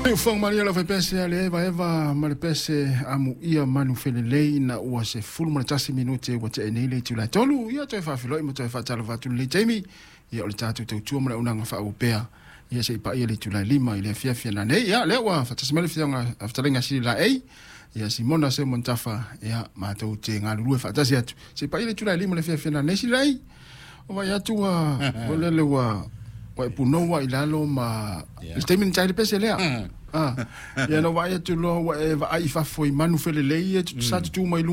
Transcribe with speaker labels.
Speaker 1: Fong Maria la fai pese ale eva male pese amu ia manu felelei na ua se fulu mana tasi minute ua te enei le tula tolu ia toi whawhiloi mo toi whatala watu le Jamie ia o le tātou tau tua mana unanga wha upea ia se ipa ia le tula lima i le fiafia na nei ia le ua whatasmele fianga aftarenga siri la ei ia si mona se montafa ia mātou te ngā lulue whatasi atu se ipa ia le tula lima le fiafia na nei siri la ei o vai atu o lele ua wa punoa ilalo ma statement tai pese lea ya no vai tu lo wa ai fa foi manu felelei tu sa tu mai